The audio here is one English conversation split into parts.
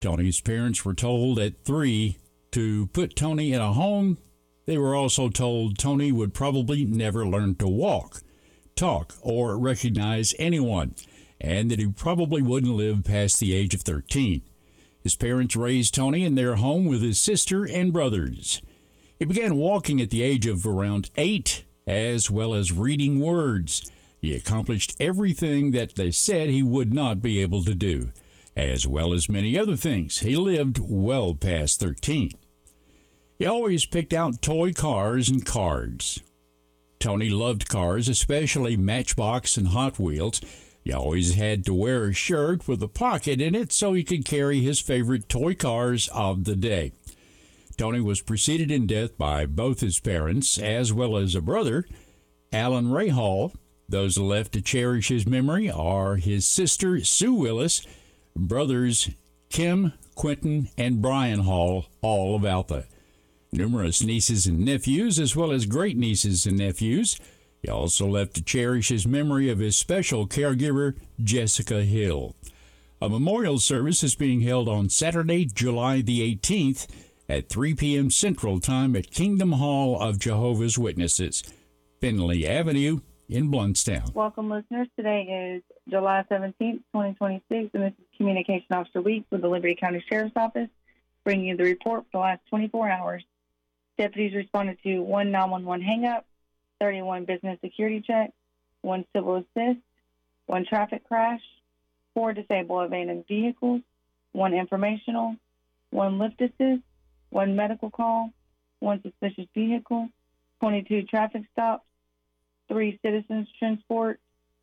Tony's parents were told at 3 to put Tony in a home. They were also told Tony would probably never learn to walk, talk, or recognize anyone, and that he probably wouldn't live past the age of 13. His parents raised Tony in their home with his sister and brothers. He began walking at the age of around 8, as well as reading words. He accomplished everything that they said he would not be able to do, as well as many other things. He lived well past 13. He always picked out toy cars and cards. Tony loved cars, especially Matchbox and Hot Wheels. He always had to wear a shirt with a pocket in it so he could carry his favorite toy cars of the day. Tony was preceded in death by both his parents, as well as a brother, Alan Ray Hall. Those left to cherish his memory are his sister, Sue Willis, brothers Kim, Quentin, and Brian Hall, all of Alpha. Numerous nieces and nephews, as well as great-nieces and nephews. He also left to cherish his memory of his special caregiver, Jessica Hill. A memorial service is being held on Saturday, July the 18th at 3 p.m. Central Time at Kingdom Hall of Jehovah's Witnesses, Finley Avenue in Blountstown. Welcome, listeners. Today is July 17th, 2026, and this is Communication Officer Week with the Liberty County Sheriff's Office, bringing you the report for the last 24 hours. Deputies responded to 1 911 hang-up, 31 business security checks, 1 civil assist, 1 traffic crash, 4 disabled abandoned vehicles, 1 informational, 1 lift assist, 1 medical call, 1 suspicious vehicle, 22 traffic stops, 3 citizens transport,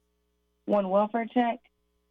1 welfare check.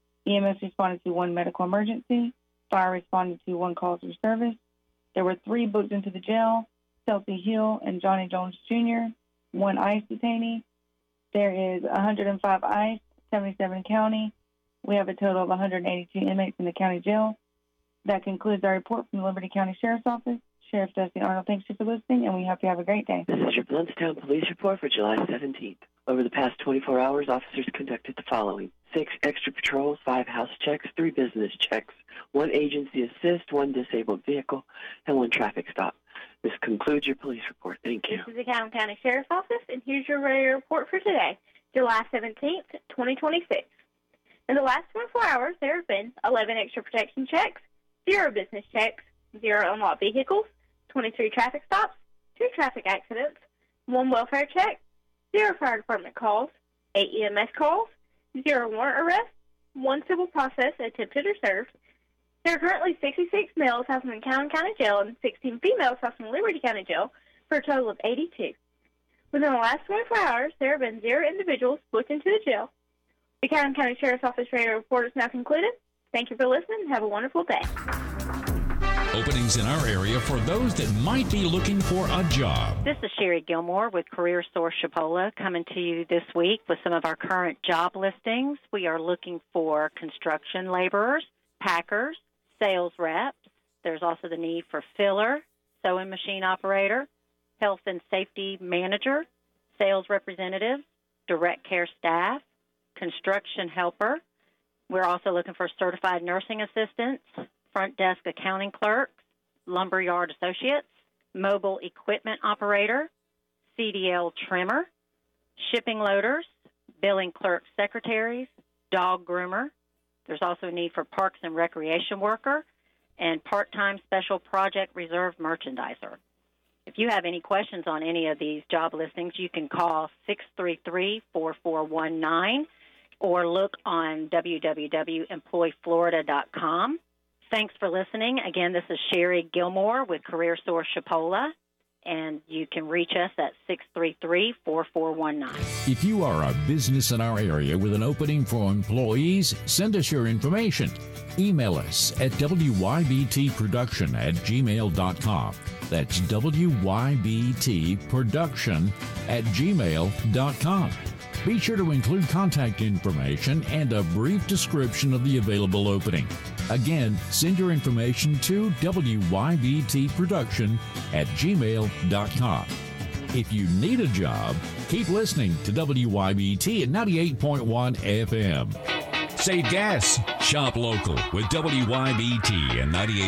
EMS responded to 1 medical emergency. Fire responded to 1 call for service. There were 3 booked into the jail, Chelsea Hill and Johnny Jones Jr., 1 ICE detainee. There is 105 ICE, 77 county. We have a total of 182 inmates in the county jail. That concludes our report from the Liberty County Sheriff's Office. Sheriff Dusty Arnold, thanks you for listening, and we hope you have a great day. This is your Blountstown Police Report for July 17th. Over the past 24 hours, officers conducted the following: 6 extra patrols, 5 house checks, 3 business checks, 1 agency assist, 1 disabled vehicle, and 1 traffic stop. This concludes your police report. Thank you. This is the Calhoun County Sheriff's Office, and here's your radio report for today, July 17th, 2026. In the last 24 hours, there have been 11 extra protection checks, 0 business checks, 0 unlocked vehicles, 23 traffic stops, 2 traffic accidents, 1 welfare check, 0 fire department calls, 8 EMS calls, 0 warrant arrests, 1 civil process attempted or served. There are currently 66 males housed in the Calhoun County Jail and 16 females housed in Liberty County Jail for a total of 82. Within the last 24 hours, there have been 0 individuals booked into the jail. The Calhoun County Sheriff's Office radio report is now concluded. Thank you for listening and have a wonderful day. Openings in our area for those that might be looking for a job. This is Sherry Gilmore with Career Source Chipola coming to you this week with some of our current job listings. We are looking for construction laborers, packers, sales reps. There's also the need for filler, sewing machine operator, health and safety manager, sales representative, direct care staff, construction helper. We're also looking for certified nursing assistants, front desk accounting clerks, lumberyard associates, mobile equipment operator, CDL trimmer, shipping loaders, billing clerk secretaries, dog groomer. There's also a need for parks and recreation worker and part-time special project reserve merchandiser. If you have any questions on any of these job listings, you can call 633-4419 or look on www.employflorida.com. Thanks for listening. Again, this is Sherry Gilmore with Career Source Chipola, and you can reach us at 633-4419. If you are a business in our area with an opening for employees, send us your information. Email us at wybtproduction@gmail.com. That's wybtproduction@gmail.com. Be sure to include contact information and a brief description of the available opening. Again, send your information to wybtproduction@gmail.com. If you need a job, keep listening to WYBT at 98.1 FM. Save gas. Shop local with WYBT and 98.